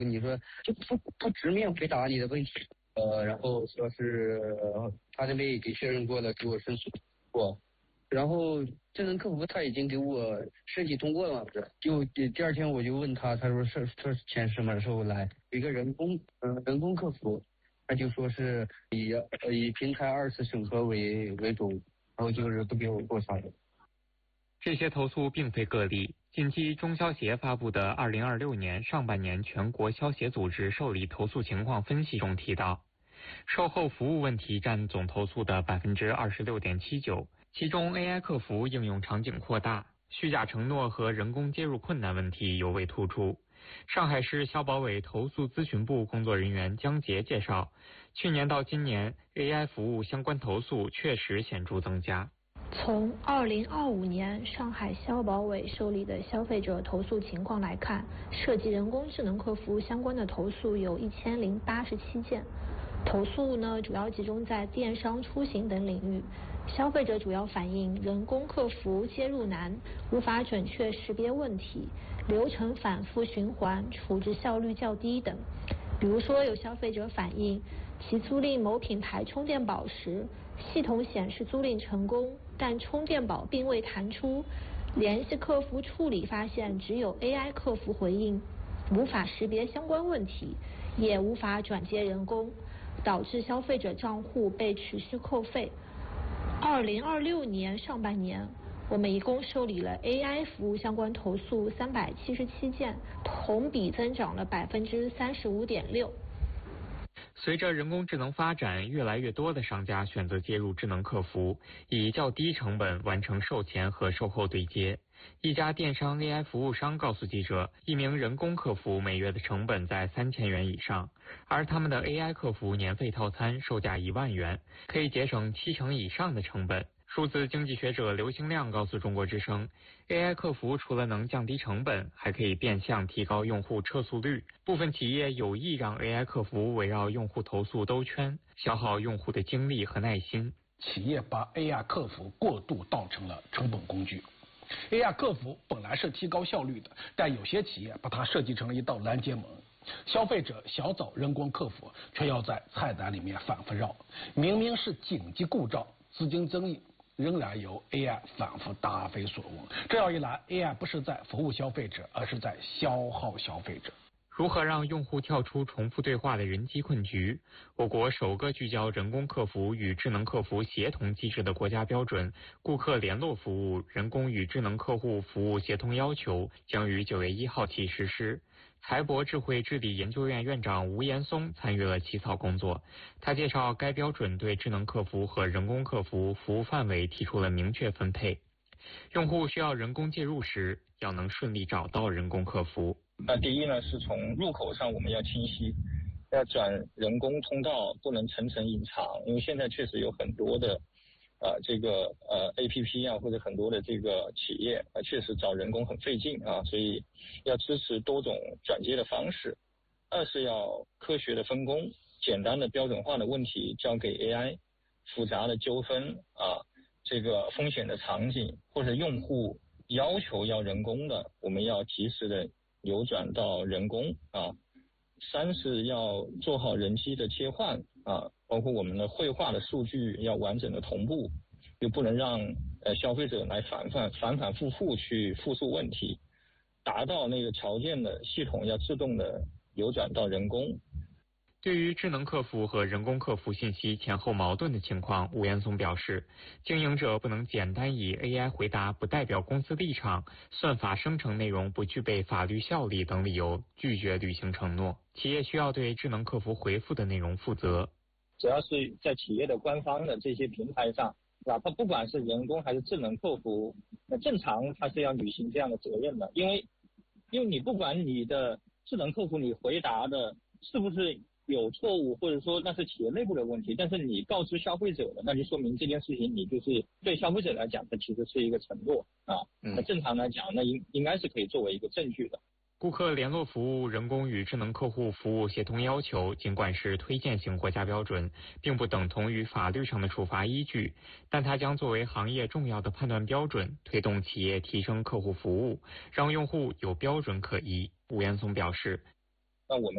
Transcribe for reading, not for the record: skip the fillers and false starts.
你说就不直面回答你的问题，然后说是他这边也给确认过了，给我申诉过，然后智能客服他已经给我申请通过了，就第二天我就问他，他说这钱什么时候来？有一个人工客服，他就说是以平台2次审核为主，然后就是不给我过查的。 这些投诉并非个例。近期中消协发布的2026年上半年全国消协组织受理投诉情况分析中提到，售后服务问题占总投诉的 26.79%， 其中 AI 客服应用场景扩大、虚假承诺和人工接入困难问题尤为突出。上海市消保委投诉咨询部工作人员江杰介绍，去年到今年 AI 服务相关投诉确实显著增加。 从2025年上海消保委受理的消费者投诉情况来看，涉及人工智能客服相关的投诉有1087件。投诉呢，主要集中在电商、出行等领域。消费者主要反映人工客服接入难，无法准确识别问题，流程反复循环，处置效率较低等。比如说，有消费者反映其租赁某品牌充电宝时，系统显示租赁成功，但充电宝并未弹出。联系客服处理发现，只有 AI 客服回应，无法识别相关问题，也无法转接人工，导致消费者账户被持续扣费。2026年上半年，我们一共受理了 AI 服务相关投诉377件，同比增长了35.6%。 随着人工智能发展，越来越多的商家选择接入智能客服，以较低成本完成售前和售后对接。一家电商 AI 服务商告诉记者，一名人工客服每月的成本在3000元以上，而他们的 AI 客服年费套餐售价1万元，可以节省70%以上的成本。数字经济学者刘兴亮告诉中国之声 ，AI 客服除了能降低成本，还可以变相提高用户撤诉率。部分企业有意让 AI 客服围绕用户投诉兜圈，消耗用户的精力和耐心。 企业把 AI 客服过度当成了成本工具。AI 客服本来是提高效率的，但有些企业把它设计成了一道拦截门。消费者想找人工客服，却要在菜单里面反复绕。明明是紧急故障、资金争议，仍然由 AI 反复答非所问。这样一来 ，AI 不是在服务消费者，而是在消耗消费者。 如何让用户跳出重复对话的人机困局？我国首个聚焦人工客服与智能客服协同机制的国家标准《顾客联络服务人工与智能客户服务协同要求》将于9月1号起实施。财博智慧治理研究院院长吴岩松参与了起草工作。他介绍，该标准对智能客服和人工客服服务范围提出了明确分配。用户需要人工介入时，要能顺利找到人工客服。 那第一呢，是从入口上我们要清晰，要转人工通道不能层层隐藏，因为现在确实有很多的APP 啊，或者很多的这个企业确实找人工很费劲啊，所以要支持多种转接的方式。二是要科学的分工，简单的标准化的问题交给 AI， 复杂的纠纷啊，这个风险的场景或者用户要求要人工的，我们要及时的扭转到人工啊。三是要做好人机的切换啊，包括我们的绘画的数据要完整的同步，又不能让消费者来反反复复去复述问题，达到那个条件的系统要自动的扭转到人工。 对于智能客服和人工客服信息前后矛盾的情况，吴岩松表示，经营者不能简单以 AI 回答不代表公司立场、算法生成内容不具备法律效力等理由拒绝履行承诺。企业需要对智能客服回复的内容负责。 只要是在企业的官方的这些平台上，哪怕不管是人工还是智能客服，那正常它是要履行这样的责任的，因为你不管你的智能客服你回答的是不是有错误，或者说那是企业内部的问题，但是你告知消费者的，那就说明这件事情你就是对消费者来讲，它其实是一个承诺啊。那正常来讲，那应该是可以作为一个证据的。 顾客联络服务人工与智能客户服务协同要求尽管是推荐型国家标准，并不等同于法律上的处罚依据，但它将作为行业重要的判断标准，推动企业提升客户服务，让用户有标准可依。吴岩松表示， 那我们